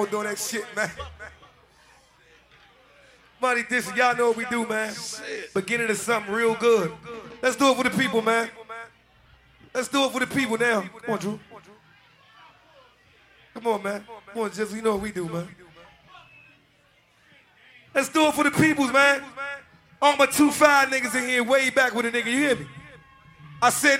doing that shit, man. Money this, y'all know what we do, man. Beginning of something real good. Let's do it for the people, man. Let's do it for the people now. Come on, Drew. Come on, man. Come on, just you know what we do, man. Let's do it for the peoples, man. All my 2-5 niggas in here way back with a nigga, you hear me? I said